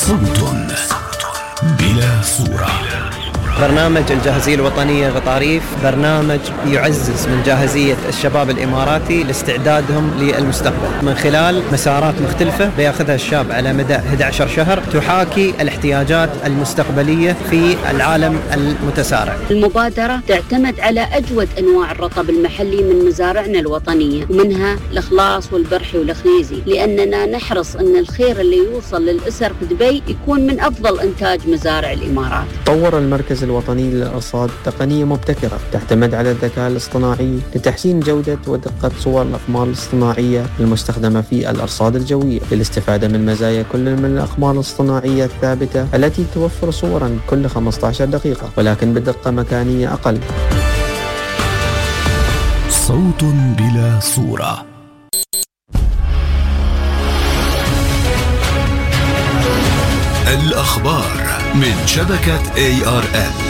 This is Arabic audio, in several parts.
صوت بلا صورة. برنامج الجاهزية الوطنية غطاريف برنامج يعزز من جاهزية الشباب الإماراتي لاستعدادهم للمستقبل من خلال مسارات مختلفة بياخذها الشاب على مدى 11 شهر تحاكي الاحتياجات المستقبلية في العالم المتسارع. المبادرة تعتمد على أجود أنواع الرطب المحلي من مزارعنا الوطنية، ومنها الإخلاص والبرحي والخنيزي، لأننا نحرص أن الخير اللي يوصل للأسر في دبي يكون من أفضل إنتاج مزارع الإمارات. طور المركز الوطني للأرصاد تقنية مبتكرة تعتمد على الذكاء الاصطناعي لتحسين جودة ودقة صور الأقمار الاصطناعية المستخدمة في الأرصاد الجوية للاستفادة من مزايا كل من الأقمار الاصطناعية الثابتة التي توفر صورا كل 15 دقيقة ولكن بدقة مكانية أقل. صوت بلا صورة. الأخبار من شبكة ARN.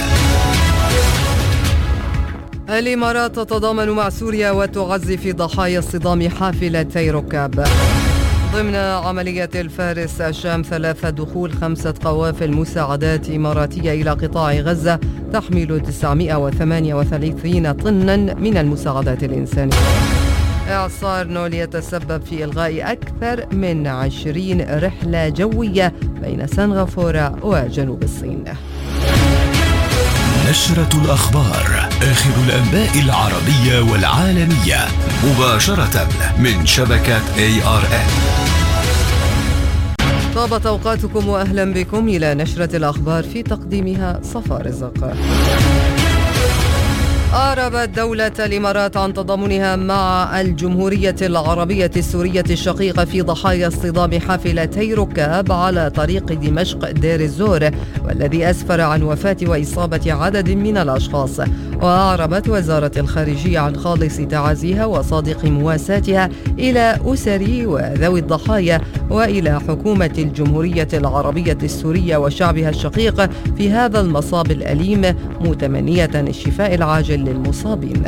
الإمارات تتضامن مع سوريا وتعزي في ضحايا اصطدام حافلتي ركاب. ضمن عملية الفارس الشام 3 دخول 5 قوافل مساعدات إماراتية إلى قطاع غزة تحمل 938 طنا من المساعدات الإنسانية. إعصار نول يتسبب في إلغاء أكثر من 20 رحلة جوية بين سنغافورة وجنوب الصين. نشرة الأخبار، آخر الأنباء العربية والعالمية مباشرة من شبكة ARN. طابت أوقاتكم وأهلا بكم إلى نشرة الأخبار في تقديمها صفا رزق. أعربت دولة الإمارات عن تضامنها مع الجمهورية العربية السورية الشقيقة في ضحايا اصطدام حافلتي ركاب على طريق دمشق دير الزور، والذي أسفر عن وفاة وإصابة عدد من الأشخاص. وأعربت وزارة الخارجية عن خالص تعازيها وصادق مواساتها إلى أسر وذوي الضحايا وإلى حكومة الجمهورية العربية السورية وشعبها الشقيق في هذا المصاب الأليم، متمنية الشفاء العاجل للمصابين.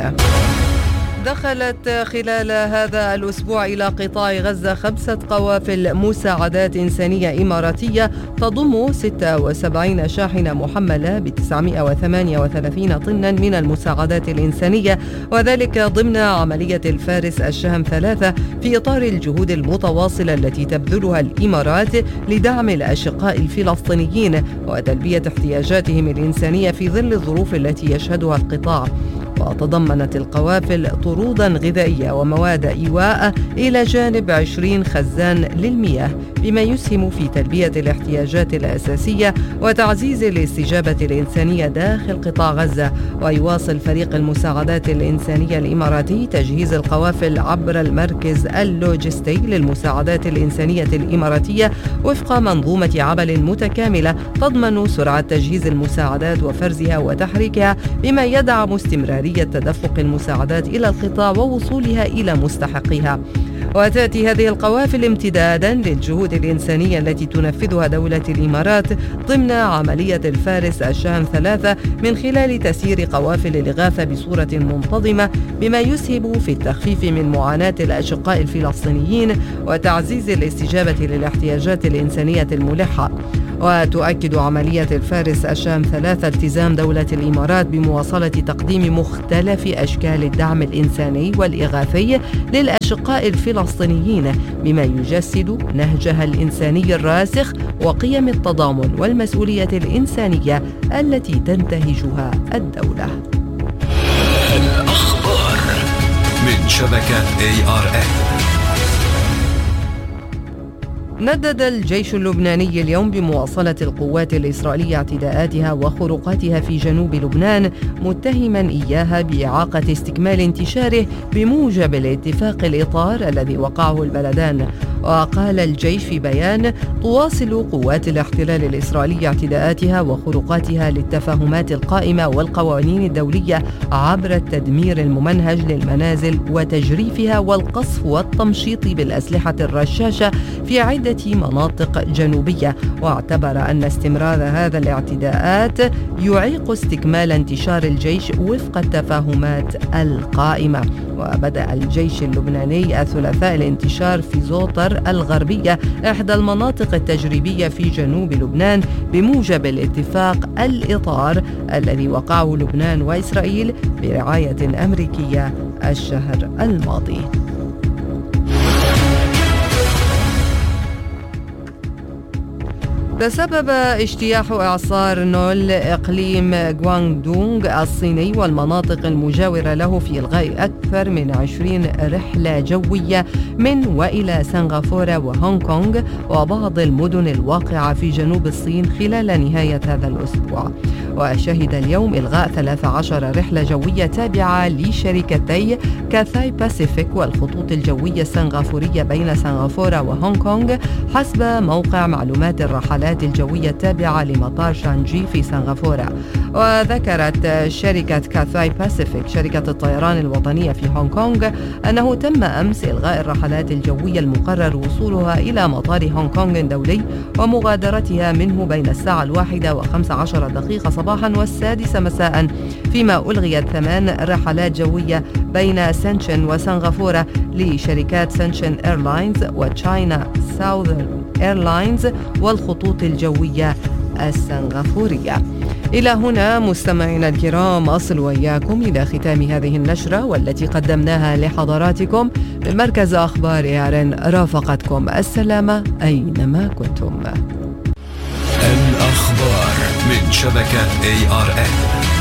دخلت خلال هذا الأسبوع إلى قطاع غزة 5 قوافل مساعدات إنسانية إماراتية تضم 76 شاحنة محملة ب 938 طنا من المساعدات الإنسانية، وذلك ضمن عملية الفارس الشام 3 في إطار الجهود المتواصلة التي تبذلها الإمارات لدعم الأشقاء الفلسطينيين وتلبية احتياجاتهم الإنسانية في ظل الظروف التي يشهدها القطاع. وتضمنت القوافل طرودا غذائية ومواد إيواء إلى جانب 20 خزان للمياه، بما يسهم في تلبية الاحتياجات الأساسية وتعزيز الاستجابة الإنسانية داخل قطاع غزة. ويواصل فريق المساعدات الإنسانية الإماراتي تجهيز القوافل عبر المركز اللوجستي للمساعدات الإنسانية الإماراتية وفق منظومة عمل متكاملة تضمن سرعة تجهيز المساعدات وفرزها وتحريكها، بما يدعم استمرارية تدفق المساعدات إلى القطاع ووصولها إلى مستحقيها. وتأتي هذه القوافل امتدادا للجهود الإنسانية التي تنفذها دولة الإمارات ضمن عملية الفارس الشام 3 من خلال تسيير قوافل الإغاثة بصورة منتظمة، بما يسهم في التخفيف من معاناة الأشقاء الفلسطينيين وتعزيز الاستجابة للاحتياجات الإنسانية الملحة. وتؤكد عملية الفارس الشام 3 التزام دولة الإمارات بمواصلة تقديم مختلف أشكال الدعم الإنساني والإغاثي للأشقاء الفلسطينيين، بما يجسد نهجها الإنساني الراسخ وقيم التضامن والمسؤولية الإنسانية التي تنتهجها الدولة. الأخبار من شبكة ARN. ندد الجيش اللبناني اليوم بمواصلة القوات الإسرائيلية اعتداءاتها وخروقاتها في جنوب لبنان، متهما إياها بإعاقة استكمال انتشاره بموجب الاتفاق الإطار الذي وقعه البلدان. وقال الجيش في بيان: تواصل قوات الاحتلال الإسرائيلية اعتداءاتها وخروقاتها للتفاهمات القائمة والقوانين الدولية عبر التدمير الممنهج للمنازل وتجريفها والقصف والتمشيط بالأسلحة الرشاشة في عدة مناطق جنوبية. واعتبر أن استمرار هذا الاعتداءات يعيق استكمال انتشار الجيش وفق التفاهمات القائمة. وبدأ الجيش اللبناني الثلاثاء الانتشار في زوطر الغربية إحدى المناطق التجريبية في جنوب لبنان بموجب الاتفاق الإطار الذي وقعه لبنان وإسرائيل برعاية أمريكية الشهر الماضي. تسبب اجتياح إعصار نول إقليم غواندونغ الصيني والمناطق المجاورة له في إلغاء أكثر من 20 رحلة جوية من وإلى سنغافورة وهونغ كونغ وبعض المدن الواقعة في جنوب الصين خلال نهاية هذا الأسبوع. وشهد اليوم إلغاء 13 رحلة جوية تابعة لشركتي كاثاي باسيفيك والخطوط الجوية السنغافورية بين سنغافورة وهونغ كونغ حسب موقع معلومات الرحلات الجوية التابعة لمطار شانجي في سنغافورة. وذكرت شركة كاثاي باسيفيك شركة الطيران الوطنية في هونغ كونغ أنه تم أمس إلغاء الرحلات الجوية المقرر وصولها إلى مطار هونغ كونغ الدولي ومغادرتها منه بين الساعة 1:15 صباحا والسادسة مساء، فيما ألغيت 8 رحلات جوية بين سنشن وسنغافورة لشركات سنشن إيرلاينز وتشاينا ساوذرن إيرلاينز والخطوط الجوية السنغافورية. إلى هنا مستمعينا الكرام أصل وإياكم إلى ختام هذه النشرة والتي قدمناها لحضراتكم من مركز أخبار ARN. رافقتكم السلامة أينما كنتم. الأخبار من شبكة ARN.